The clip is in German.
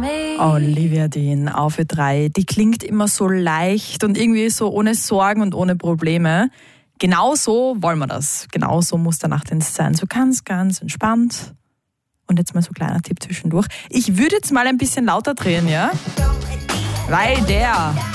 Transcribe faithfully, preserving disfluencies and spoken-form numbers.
Olivia Dean auf Ö drei. Die klingt immer so leicht und irgendwie so ohne Sorgen und ohne Probleme. Genau so wollen wir das. Genau so muss der Nachtdienst sein. So ganz, ganz entspannt. Und jetzt mal so ein kleiner Tipp zwischendurch. Ich würde jetzt mal ein bisschen lauter drehen, ja? Weil der